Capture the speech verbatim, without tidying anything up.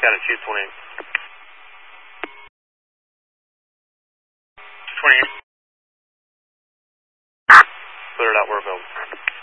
got it, two twenty-eight. twenty-eight. Clear it out, we're available.